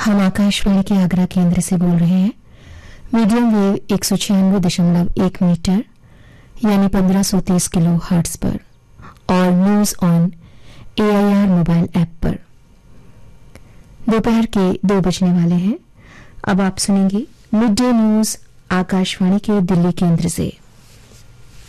हम आकाशवाणी के आगरा केंद्र से बोल रहे हैं। मीडियम वेव 196.1 मीटर यानी 1530 किलो हर्ट्ज पर और news on AIR mobile app पर। दोपहर के 2 बजने वाले हैं। अब आप सुनेंगे मिड डे न्यूज आकाशवाणी के दिल्ली केंद्र से।